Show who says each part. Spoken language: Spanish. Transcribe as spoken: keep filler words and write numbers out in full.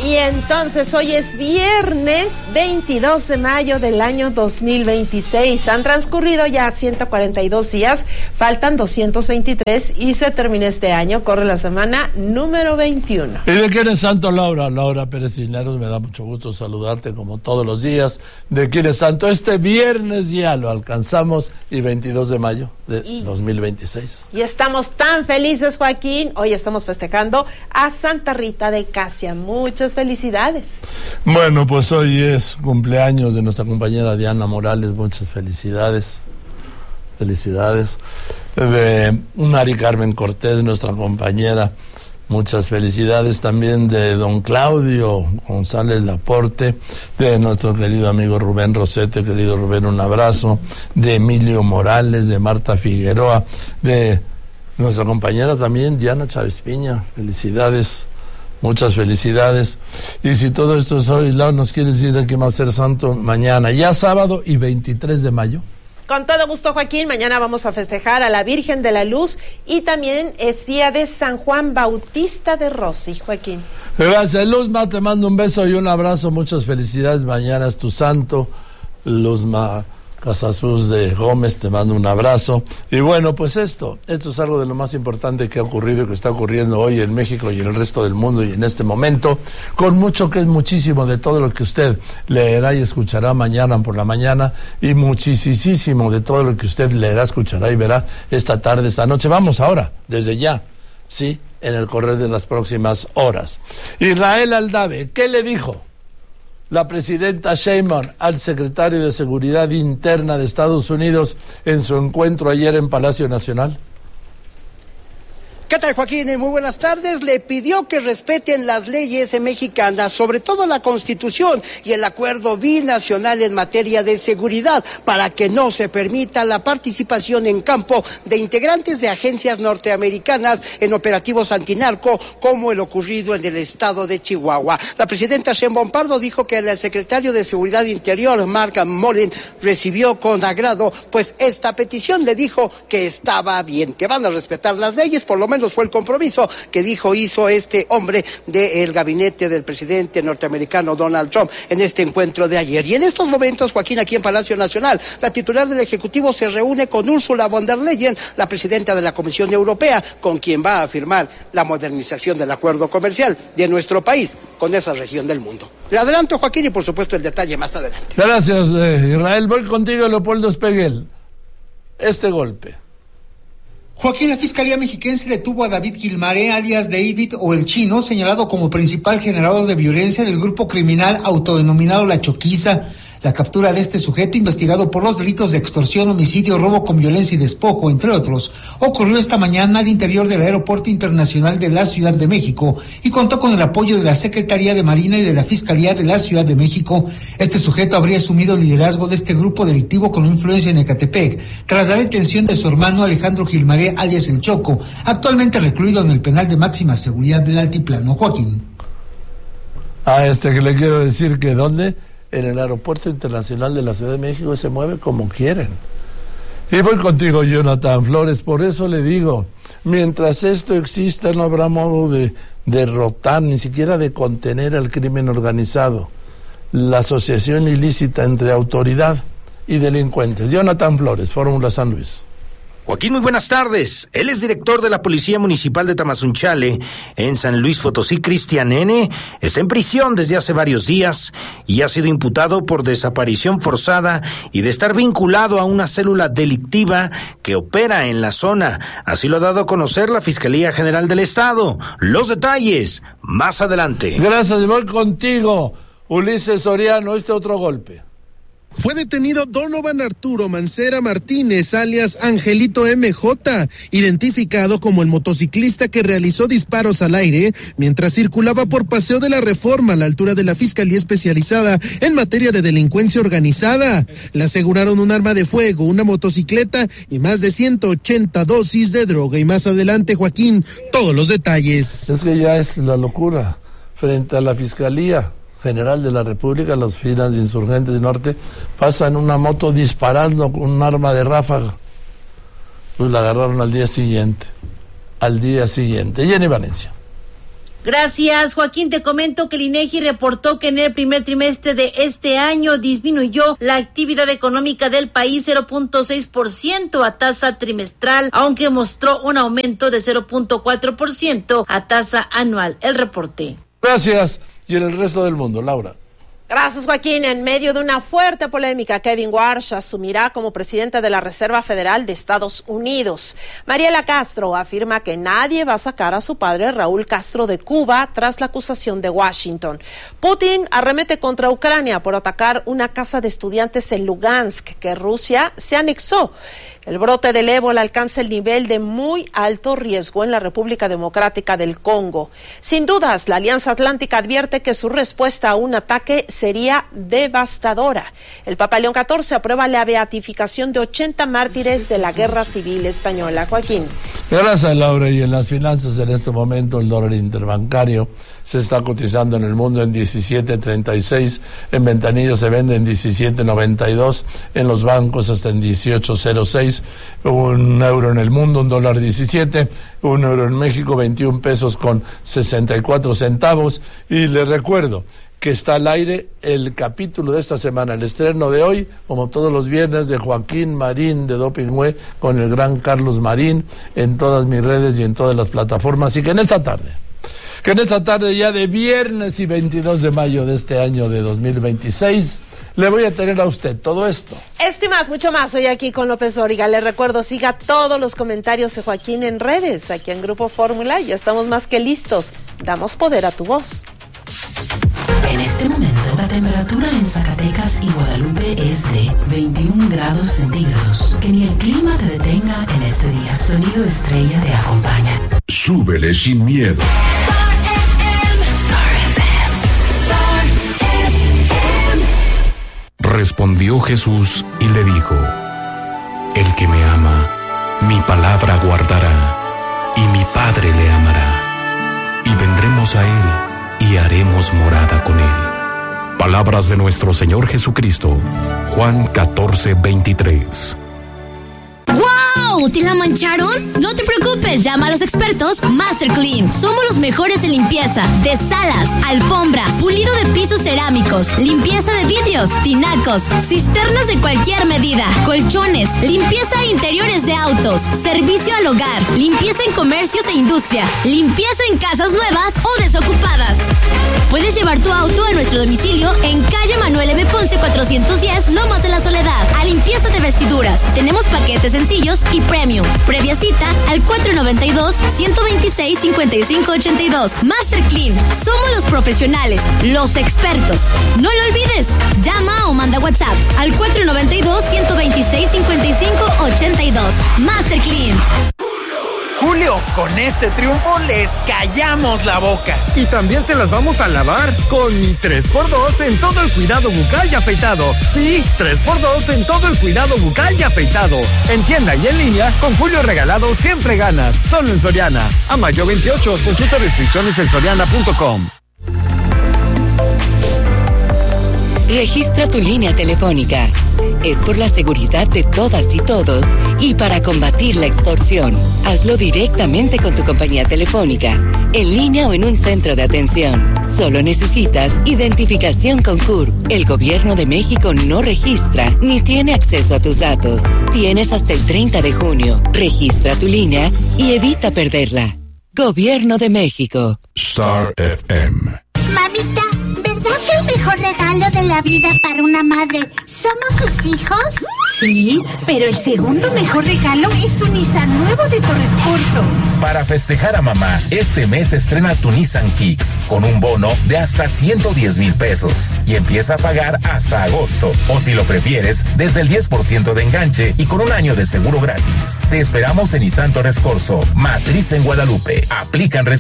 Speaker 1: Y entonces hoy es viernes veintidós de mayo del año dos mil veintiséis. Han transcurrido ya ciento cuarenta y dos días, faltan doscientos veintitrés y se termina este año. Corre la semana número veintiuno.
Speaker 2: ¿Y de quién es santo, Laura? Laura Pérez Cisneros, me da mucho gusto saludarte como todos los días. ¿De quién es santo? Este viernes ya lo alcanzamos y veintidós de mayo de y, dos mil veintiséis.
Speaker 1: Y estamos tan felices, Joaquín. Hoy estamos festejando a Santa Rita de Casia. Muchas felicidades.
Speaker 2: Bueno, pues hoy es cumpleaños de nuestra compañera Diana Morales. Muchas felicidades. Felicidades. De Mari Carmen Cortés, nuestra compañera. Muchas felicidades también de don Claudio González Laporte, de nuestro querido amigo Rubén Rosete. Querido Rubén, un abrazo. De Emilio Morales, de Marta Figueroa, de nuestra compañera también Diana Chávez Piña. Felicidades. Muchas felicidades. Y si todo esto es hoy, Lau, ¿nos quieres decir de qué va a ser santo mañana? Ya sábado y veintitrés de mayo.
Speaker 1: Con todo gusto, Joaquín. Mañana vamos a festejar a la Virgen de la Luz y también es día de San Juan Bautista de Rossi, Joaquín.
Speaker 2: Gracias, Luzma. Te mando un beso y un abrazo. Muchas felicidades. Mañana es tu santo. Luzma Casasus de Gómez, te mando un abrazo. Y bueno, pues esto, esto es algo de lo más importante que ha ocurrido y que está ocurriendo hoy en México y en el resto del mundo y en este momento, con mucho que es muchísimo de todo lo que usted leerá y escuchará mañana por la mañana y muchísimo de todo lo que usted leerá, escuchará y verá esta tarde, esta noche. Vamos ahora, desde ya, sí, en el correr de las próximas horas. Israel Aldave, ¿qué le dijo la presidenta Sheinbaum al secretario de Seguridad Interna de Estados Unidos en su encuentro ayer en Palacio Nacional?
Speaker 3: ¿Qué tal, Joaquín? Muy buenas tardes. Le pidió que respeten las leyes mexicanas, sobre todo la Constitución y el acuerdo binacional en materia de seguridad, para que no se permita la participación en campo de integrantes de agencias norteamericanas en operativos antinarco, como el ocurrido en el estado de Chihuahua. La presidenta Sheinbaum Pardo dijo que el secretario de Seguridad Interior, Mark Morin, recibió con agrado pues esta petición. Le dijo que estaba bien, que van a respetar las leyes, por lo menos fue el compromiso que dijo hizo este hombre del gabinete del presidente norteamericano Donald Trump en este encuentro de ayer. Y en estos momentos, Joaquín, aquí en Palacio Nacional, la titular del Ejecutivo se reúne con Ursula von der Leyen, la presidenta de la Comisión Europea, con quien va a firmar la modernización del acuerdo comercial de nuestro país con esa región del mundo. Le adelanto, Joaquín, y por supuesto el detalle más adelante.
Speaker 2: Gracias, eh, Israel. Voy contigo, Leopoldo Espeguel. Este golpe.
Speaker 4: Joaquín, la Fiscalía Mexiquense detuvo a David Gilmaré, alias David o El Chino, señalado como principal generador de violencia del grupo criminal autodenominado La Choquiza. La captura de este sujeto, investigado por los delitos de extorsión, homicidio, robo con violencia y despojo, entre otros, ocurrió esta mañana al interior del Aeropuerto Internacional de la Ciudad de México y contó con el apoyo de la Secretaría de Marina y de la Fiscalía de la Ciudad de México. Este sujeto habría asumido el liderazgo de este grupo delictivo con influencia en Ecatepec, tras la detención de su hermano Alejandro Gilmaré, alias El Choco, actualmente recluido en el penal de máxima seguridad del Altiplano. Joaquín.
Speaker 2: A este que le quiero decir que ¿dónde? En el Aeropuerto Internacional de la Ciudad de México se mueve como quieren. Y voy contigo, Jonathan Flores, por eso le digo, mientras esto exista no habrá modo de derrotar, ni siquiera de contener al crimen organizado, la asociación ilícita entre autoridad y delincuentes. Jonathan Flores, Fórmula San Luis.
Speaker 5: Joaquín, muy buenas tardes. Él es director de la Policía Municipal de Tamazunchale, en San Luis Potosí. Cristian N. está en prisión desde hace varios días y ha sido imputado por desaparición forzada y de estar vinculado a una célula delictiva que opera en la zona. Así lo ha dado a conocer la Fiscalía General del Estado. Los detalles más adelante.
Speaker 2: Gracias, voy contigo, Ulises Soriano. Este otro golpe.
Speaker 6: Fue detenido Donovan Arturo Mancera Martínez, alias Angelito M J, identificado como el motociclista que realizó disparos al aire mientras circulaba por Paseo de la Reforma a la altura de la Fiscalía Especializada en materia de delincuencia organizada. Le aseguraron un arma de fuego, una motocicleta y más de ciento ochenta dosis de droga. Y más adelante, Joaquín, todos los detalles.
Speaker 2: Es que ya es la locura frente a la Fiscalía General de la República. Las filas de insurgentes del norte pasan una moto disparando con un arma de ráfaga. Pues la agarraron al día siguiente. Al día siguiente. Jenny Valencia.
Speaker 7: Gracias, Joaquín. Te comento que el INEGI reportó que en el primer trimestre de este año disminuyó la actividad económica del país cero punto seis por ciento a tasa trimestral, aunque mostró un aumento de cero punto cuatro por ciento a tasa anual. El reporte.
Speaker 2: Gracias. Y en el resto del mundo, Laura.
Speaker 1: Gracias, Joaquín. En medio de una fuerte polémica, Kevin Warsh asumirá como presidente de la Reserva Federal de Estados Unidos. Mariela Castro afirma que nadie va a sacar a su padre Raúl Castro de Cuba tras la acusación de Washington. Putin arremete contra Ucrania por atacar una casa de estudiantes en Lugansk, que Rusia se anexó. El brote del ébola alcanza el nivel de muy alto riesgo en la República Democrática del Congo. Sin dudas, la Alianza Atlántica advierte que su respuesta a un ataque sería devastadora. El Papa León catorce aprueba la beatificación de ochenta mártires de la Guerra Civil Española. Joaquín.
Speaker 2: Gracias, Laura. Y en las finanzas, en este momento, el dólar interbancario se está cotizando en el mundo en diecisiete treinta y seis, en ventanillas se vende en diecisiete noventa y dos, en los bancos hasta en dieciocho cero seis, un euro en el mundo, un dólar diecisiete, un euro en México, veintiún pesos con sesenta y cuatro centavos. Y le recuerdo que está al aire el capítulo de esta semana, el estreno de hoy, como todos los viernes, de Joaquín Marín de Dopingüe con el gran Carlos Marín, en todas mis redes y en todas las plataformas. Y que en esta tarde, que en esta tarde ya de viernes y veintidós de mayo de este año de dos mil veintiséis, le voy a tener a usted todo esto.
Speaker 1: Esto y más, mucho más, hoy aquí con López Dóriga. Le recuerdo, siga todos los comentarios de Joaquín en redes, aquí en Grupo Fórmula, ya estamos más que listos. Damos poder a tu voz.
Speaker 8: En este momento, la temperatura en Zacatecas y Guadalupe es de veintiún grados centígrados. Que ni el clima te detenga en este día. Sonido Estrella te acompaña.
Speaker 9: Súbele sin miedo. Respondió Jesús y le dijo: el que me ama, mi palabra guardará, y mi Padre le amará, y vendremos a él, y haremos morada con él. Palabras de nuestro Señor Jesucristo. Juan catorce veintitrés.
Speaker 10: ¡Wow! ¿Te la mancharon? No te preocupes, llama a los expertos Master Clean. Somos los mejores en limpieza de salas, alfombras, pulido de pisos cerámicos, limpieza de vidrios, tinacos, cisternas de cualquier medida, colchones, limpieza de interiores de autos, servicio al hogar, limpieza en comercios e industria, limpieza en casas nuevas o desocupadas. Puedes llevar tu auto a nuestro domicilio en calle Manuel M. Ponce cuatrocientos diez, Lomas de la Soledad, a limpieza de vestiduras. Tenemos paquetes sencillos y premium. Previa cita al cuatro noventa y dos, ciento veintiséis, cincuenta y cinco ochenta y dos. Master Clean, somos los profesionales, los expertos. No lo olvides, llama o manda WhatsApp al cuatro noventa y dos, ciento veintiséis, cincuenta y cinco ochenta y dos. Master Clean.
Speaker 11: Julio, con este triunfo les callamos la boca.
Speaker 12: Y también se las vamos a lavar con mi tres por dos en todo el cuidado bucal y afeitado. Sí, tres por dos en todo el cuidado bucal y afeitado. En tienda y en línea, con Julio regalado siempre ganas. Solo en Soriana. A mayo veintiocho, consulta restricciones en soriana punto com.
Speaker 13: Registra tu línea telefónica. Es por la seguridad de todas y todos y para combatir la extorsión. Hazlo directamente con tu compañía telefónica, en línea o en un centro de atención. Solo necesitas identificación con C U R P. El Gobierno de México no registra ni tiene acceso a tus datos. Tienes hasta el treinta de junio. Registra tu línea y evita perderla. Gobierno de México.
Speaker 9: Star F M.
Speaker 14: Mamita, ¿verdad que el mejor regalo de la vida para una madre somos sus hijos?
Speaker 15: Sí, pero el segundo mejor regalo es un Nissan nuevo de Torres Corso.
Speaker 16: Para festejar a mamá, este mes estrena tu Nissan Kicks con un bono de hasta ciento diez mil pesos y empieza a pagar hasta agosto. O si lo prefieres, desde el diez por ciento de enganche y con un año de seguro gratis. Te esperamos en Nissan Torres Corso, matriz en Guadalupe. Aplican restricciones.